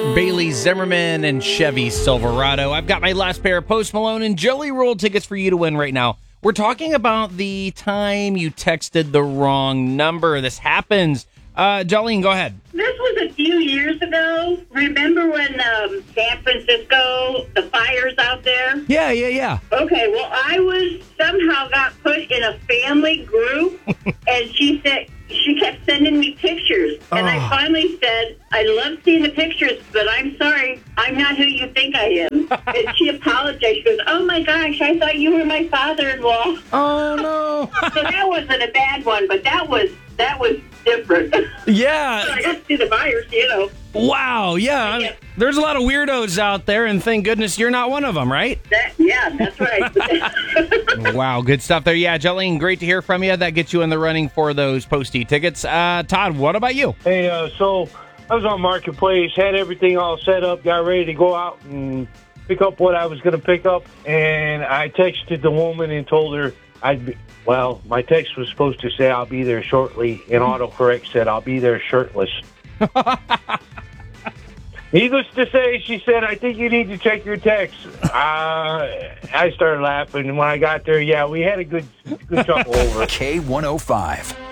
Bailey Zimmerman and Chevy Silverado. I've got my last pair of Post Malone and Jelly Roll tickets for you to win right now. We're talking about the time you texted the wrong number. This happens. Jolene, go ahead. This was a few years ago. Remember when San Francisco, the fires out there? Yeah. Okay, well, I somehow got put in a family group, and she kept sending me pictures. And I finally said, I love seeing the pictures, but I'm sorry, I'm not who you think I am. And she apologized. She goes, oh my gosh, I thought you were my father-in-law. Oh, no. So that wasn't a bad one, but that was different. Yeah. So I got to see the fires, Wow, yeah. There's a lot of weirdos out there, and thank goodness you're not one of them, right? That's right. Wow, good stuff there. Yeah, Jolene, great to hear from you. That gets you in the running for those Posty tickets. Todd, what about you? Hey, so I was on Marketplace, had everything all set up, got ready to go out and pick up what I was going to pick up, and I texted the woman and told her my text was supposed to say I'll be there shortly, and autocorrect said I'll be there shirtless. Needless to say, she said, I think you need to check your text. I started laughing, and when I got there, we had a good chuckle over it. K105.